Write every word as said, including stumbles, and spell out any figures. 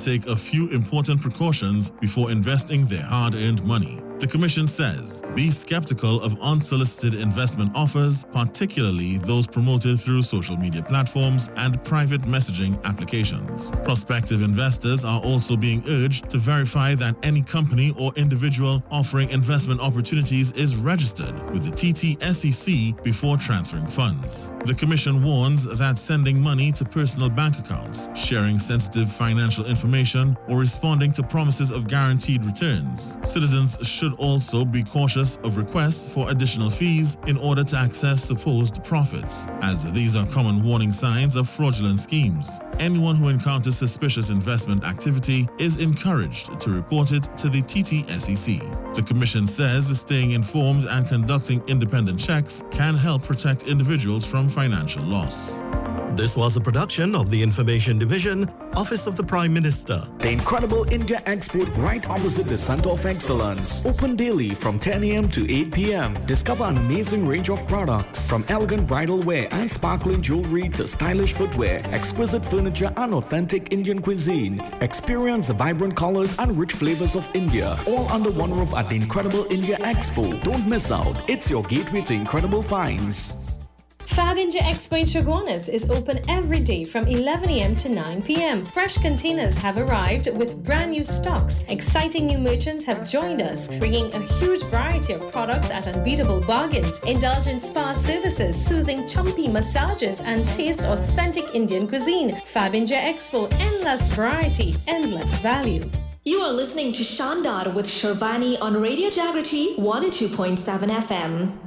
take a few important precautions before investing their hard-earned money. The Commission says, be skeptical of unsolicited investment offers, particularly those promoted through social media platforms and private messaging applications. Prospective investors are also being urged to verify that any company or individual offering investment opportunities is registered with the T T S E C before transferring funds. The Commission warns that sending money to personal bank accounts, sharing sensitive financial information, or responding to promises of guaranteed returns, citizens should also be cautious of requests for additional fees in order to access supposed profits, as these are common warning signs of fraudulent schemes. Anyone who encounters suspicious investment activity is encouraged to report it to the T T S E C. The Commission says staying informed and conducting independent checks can help protect individuals from financial loss. This was a production of the Information Division, Office of the Prime Minister. The Incredible India Expo right opposite the Center of Excellence. Open daily from ten a m to eight p m Discover an amazing range of products from elegant bridal wear and sparkling jewelry to stylish footwear, exquisite furniture and authentic Indian cuisine. Experience the vibrant colors and rich flavors of India, all under one roof at the Incredible India Expo. Don't miss out. It's your gateway to incredible finds. Fab India Expo in Chaguanas is open every day from eleven a m to nine p m Fresh containers have arrived with brand new stocks. Exciting new merchants have joined us, bringing a huge variety of products at unbeatable bargains. Indulge in spa services, soothing chumpy massages, and taste authentic Indian cuisine. Fab India Expo, endless variety, endless value. You are listening to Shandar with Shervani on Radio Jagriti one oh two point seven F M.